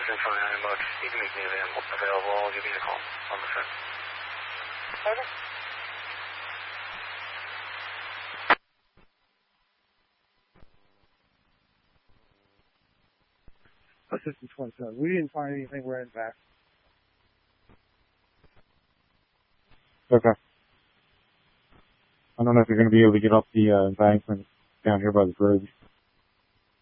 Assistant 29 bucks. You can make me available. I'll give you a call on the phone. Okay. Assistant 27. We didn't find anything. We're in back. Okay. I don't know if you're going to be able to get up the embankment down here by the bridge.